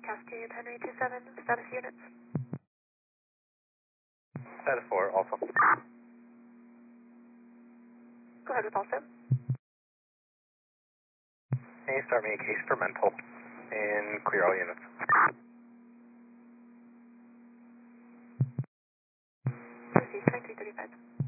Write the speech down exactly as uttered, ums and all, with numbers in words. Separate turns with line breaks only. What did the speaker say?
Cascade, Henry two seven, status units.
Status four, also.
Go ahead with also.
Can you start me a case for mental and clear all units?
Proceed, twenty-three thirty-five.